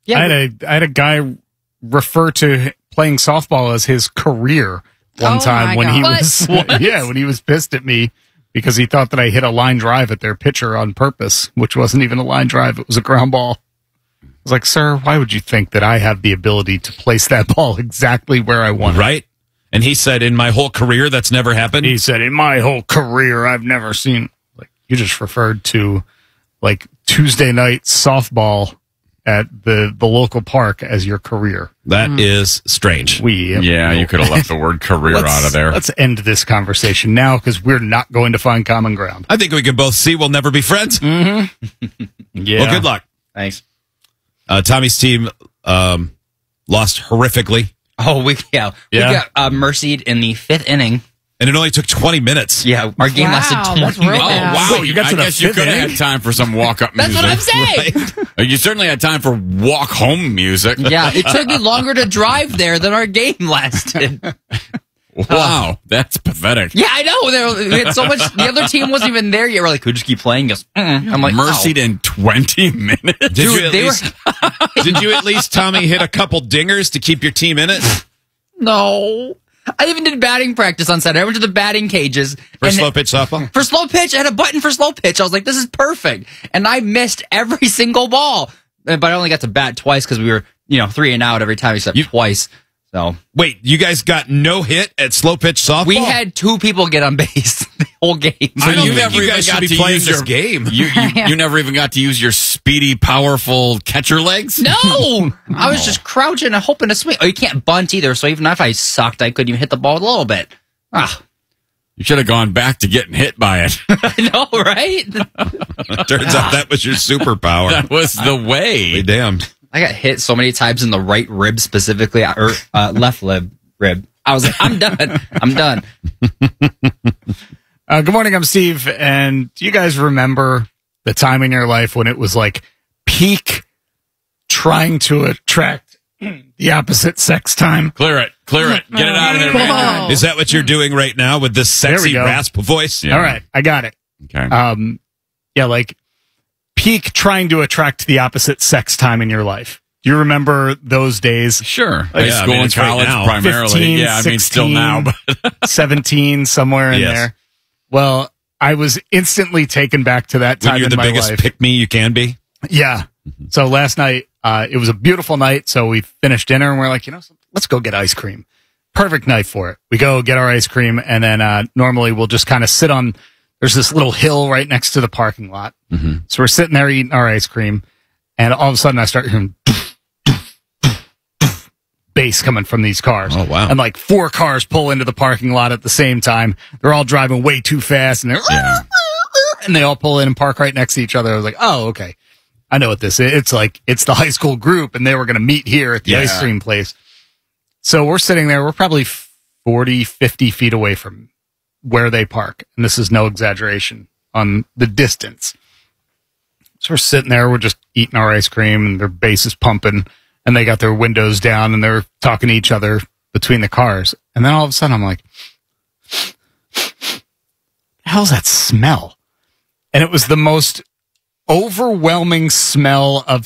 I had a guy refer to playing softball as his career one time when he was when he was pissed at me because he thought that I hit a line drive at their pitcher on purpose, which wasn't even a line drive. It was a ground ball. I was like, sir, why would you think that I have the ability to place that ball exactly where I want it? Right. And he said, in my whole career, that's never happened. He said, in my whole career, I've never seen, like, you just referred to, like, Tuesday night softball at the local park as your career. That is strange. You could have left the word career out of there. Let's end this conversation now because we're not going to find common ground. I think we can both see we'll never be friends. Mm-hmm. Yeah. Well, good luck. Thanks. Tommy's team lost horrifically. Oh, we got mercied in the 5th inning. And it only took 20 minutes. Yeah, our game lasted 20 minutes. Wow. I guess you could have had time for some walk-up music. That's what I'm saying. Right? You certainly had time for walk-home music. Yeah, it took me longer to drive there than our game lasted. Wow, that's pathetic. Yeah, I know. We had so much. The other team wasn't even there yet. We're like, could we just keep playing? Goes, I'm like, mercied in 20 minutes. Did you at least, Tommy, hit a couple dingers to keep your team in it? No. I even did batting practice on Saturday. I went to the batting cages. For slow pitch softball? For slow pitch. I had a button for slow pitch. I was like, this is perfect. And I missed every single ball. But I only got to bat twice because we were, 3 and out every time except twice. So wait, you guys got no hit at slow pitch softball? We had 2 people get on base the whole game. So you never even got to use your game. You never even got to use your speedy, powerful catcher legs? No! I was just crouching and hoping to swing. Oh, you can't bunt either, so even if I sucked, I couldn't even hit the ball a little bit. You should have gone back to getting hit by it. I know, right? Turns out that was your superpower. That was the way. Be damned. I got hit so many times in the right rib specifically, or left rib. I was like, I'm done. I'm done. Good morning, I'm Steve. And do you guys remember the time in your life when it was like peak trying to attract the opposite sex time? Clear it. Get it out of there right now. Is that what you're doing right now with this sexy rasp voice? Yeah. All right, I got it. Okay. Like peak trying to attract the opposite sex time in your life. Do you remember those days? Sure. High school and college primarily. 15, 16, still now, but 17, somewhere in there. Well, I was instantly taken back to that time in my life. You're the biggest pick-me you can be? Yeah. So last night, it was a beautiful night, so we finished dinner, and we're like, let's go get ice cream. Perfect night for it. We go get our ice cream, and then normally we'll just kind of sit on, there's this little hill right next to the parking lot. Mm-hmm. So we're sitting there eating our ice cream, and all of a sudden I start hearing bass coming from these cars. Oh, wow. And like 4 cars pull into the parking lot at the same time. They're all driving way too fast, and and they all pull in and park right next to each other. I was like, oh, okay. I know what this is. It's the high school group, and they were going to meet here at the ice cream place. So we're sitting there. We're probably 40, 50 feet away from where they park. And this is no exaggeration on the distance. So we're sitting there. We're just eating our ice cream, and their bass is pumping, and they got their windows down, and they're talking to each other between the cars. And then all of a sudden, I'm like, the hell's that smell? And it was the most overwhelming smell of